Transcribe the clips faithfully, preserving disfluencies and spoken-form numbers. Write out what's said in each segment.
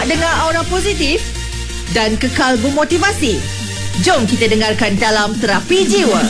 Nak dengar aura positif dan kekal bermotivasi? Jom kita dengarkan dalam Terapi Jiwa.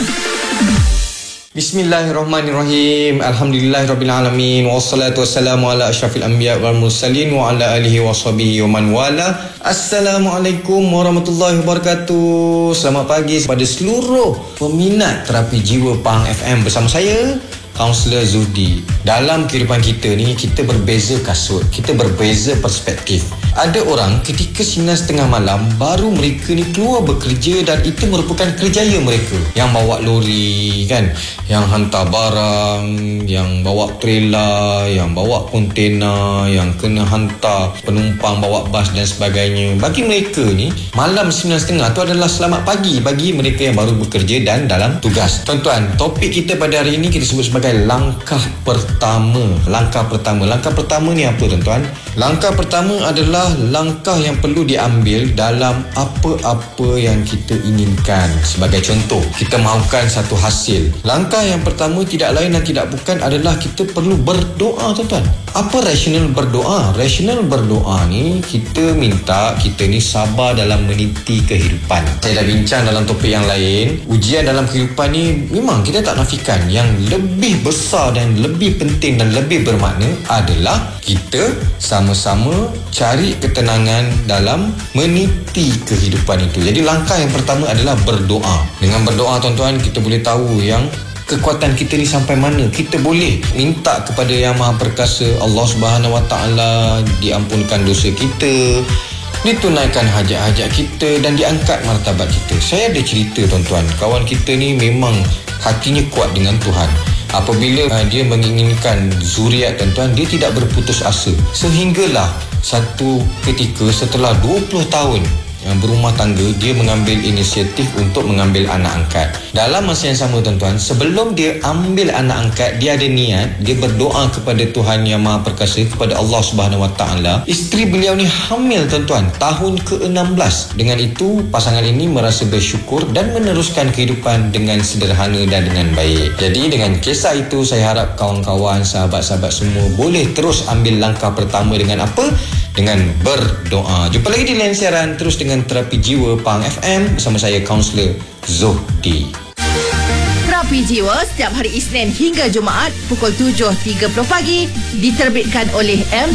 Bismillahirrahmanirrahim. Alhamdulillahirrabbilalamin. Wassalatu wassalamu ala asyrafil anbiya wal mursalin wa ala alihi wa sahbihi wa man wala. Assalamualaikum warahmatullahi wabarakatuh. Selamat pagi kepada seluruh peminat Terapi Jiwa Pahang F M. Bersama saya, Kaunselor Zuhdi. Dalam kehidupan kita ni, kita berbeza kasut, kita berbeza perspektif. Ada orang ketika sembilan tiga puluh malam baru mereka ni keluar bekerja, dan itu merupakan kerjaya mereka. Yang bawa lori kan, yang hantar barang, yang bawa trailer, yang bawa kontena, yang kena hantar penumpang bawa bas dan sebagainya. Bagi mereka ni, malam sembilan tiga puluh tu adalah selamat pagi bagi mereka yang baru bekerja dan dalam tugas. Tuan-tuan, topik kita pada hari ini kita sebut sebagai langkah pertama. Langkah pertama. Langkah pertama ni apa, tuan-tuan? Langkah pertama adalah langkah yang perlu diambil dalam apa-apa yang kita inginkan. Sebagai contoh, kita mahukan satu hasil. Langkah yang pertama tidak lain dan tidak bukan adalah kita perlu berdoa, tuan-tuan. Apa rasional berdoa? Rasional berdoa ni, kita minta kita ni sabar dalam meniti kehidupan. Saya dah bincang dalam topik yang lain. Ujian dalam kehidupan ni memang kita tak nafikan. Yang lebih besar dan lebih penting dan lebih bermakna adalah kita sama-sama cari ketenangan dalam meniti kehidupan itu. Jadi langkah yang pertama adalah berdoa. Dengan berdoa, tuan-tuan, kita boleh tahu yang kekuatan kita ni sampai mana. Kita boleh minta kepada Yang Maha Perkasa, Allah Subhanahu Wa Taala, diampunkan dosa kita, ditunaikan hajat-hajat kita dan diangkat martabat kita. Saya ada cerita, tuan-tuan. Kawan kita ni memang hatinya kuat dengan Tuhan. Apabila uh, dia menginginkan zuriat, tuan-tuan, dia tidak berputus asa. Sehinggalah satu ketika setelah dua puluh tahun yang berumah tangga, dia mengambil inisiatif untuk mengambil anak angkat. Dalam masa yang sama, tuan-tuan, sebelum dia ambil anak angkat, dia ada niat, dia berdoa kepada Tuhan Yang Maha Perkasa, kepada Allah Subhanahu Wa Taala. Isteri beliau ni hamil, tuan-tuan, tahun ke enam belas. Dengan itu, pasangan ini merasa bersyukur dan meneruskan kehidupan dengan sederhana dan dengan baik. Jadi dengan kisah itu, saya harap kawan-kawan, sahabat-sahabat semua boleh terus ambil langkah pertama dengan apa? Dengan berdoa. Jumpa lagi di lain siaran, terus dengan Terapi Jiwa Pahang F M bersama saya, Kaunselor Zuhdi. Terapi Jiwa setiap hari Isnin hingga Jumaat pukul tujuh tiga puluh pagi diterbitkan oleh M